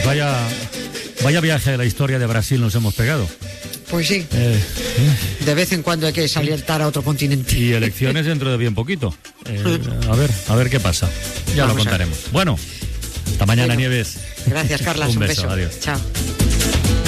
vaya viaje de la historia de Brasil nos hemos pegado. Pues sí. De vez en cuando hay que saltar a otro continente. Y elecciones dentro de bien poquito. A ver qué pasa. Ya lo contaremos. Bueno, hasta mañana, Nieves. Gracias, Carlas. Un beso. Adiós. Chao.